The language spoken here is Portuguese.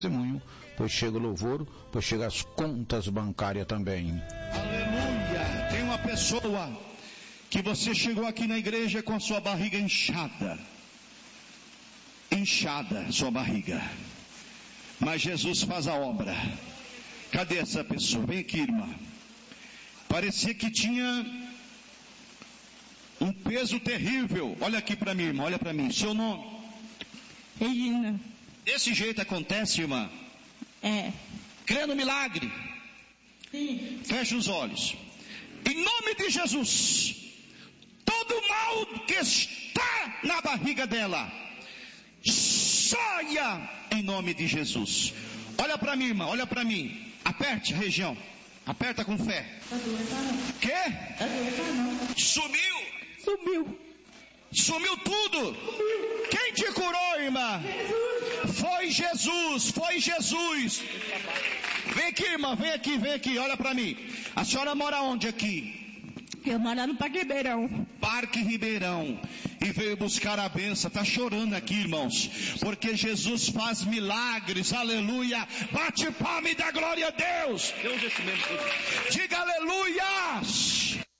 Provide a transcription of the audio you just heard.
testemunho, pois chega o louvor, pois chega as contas bancárias também. Aleluia! Tem uma pessoa que você chegou aqui na igreja com a sua barriga inchada. Inchada sua barriga. Mas Jesus faz a obra. Cadê essa pessoa? Vem aqui, irmã. Parecia que tinha um peso terrível. Olha aqui para mim, irmã, olha para mim. Seu nome? Regina. Desse jeito acontece, irmã? É. Crê no milagre? Sim. Feche os olhos. Em nome de Jesus, todo mal que está na barriga dela, saia em nome de Jesus. Olha para mim, irmã, olha para mim. Aperte a região. Aperta com fé. Quê? Sumiu? Sumiu tudo? Quem te curou, irmã? Foi Jesus. Vem aqui, irmã, vem aqui, olha pra mim. A senhora mora onde aqui? Eu moro no Parque Ribeirão. Parque Ribeirão. E veio buscar a bênção. Tá chorando aqui, irmãos. Porque Jesus faz milagres. Aleluia. Bate palma e dá glória a Deus. Diga aleluia.